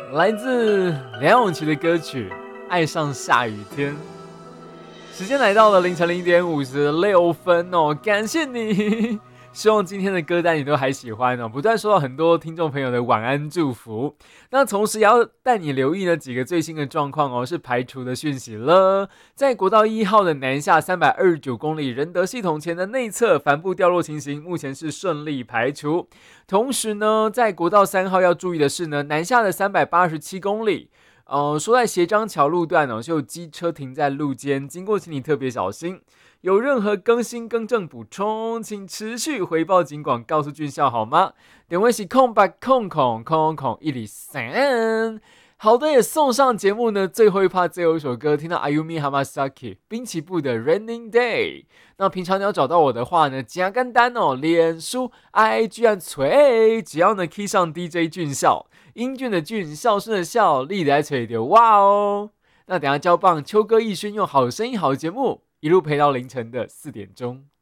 来自梁咏琪的歌曲《爱上下雨天》。时间来到了凌晨0:56哦，感谢你。希望今天的歌单你都还喜欢哦，不断收到很多听众朋友的晚安祝福。那同时也要带你留意呢几个最新的状况哦，是排除的讯息了。在国道1号的南下329公里仁德系统前的内侧帆布掉落情形，目前是顺利排除。同时呢，在国道3号要注意的是呢，南下的387公里。说在斜张桥路段哦，是有机车停在路间，经过请你特别小心。有任何更新更正补充，请持续回报警广，告诉军校好吗？电话是08000013。好的，也送上节目呢最后一趴最后一首歌，听到 Ayumi Hamasaki 滨崎步的 Raining Day。那平常你要找到我的话呢，简简单哦，脸书 IG 按锤，只要呢 key 上 DJ 俊孝，英俊的俊，孝顺的孝，立得锤的哇哦。那等一下交棒秋哥逸勋用好声音好节目一路陪到凌晨的4点钟。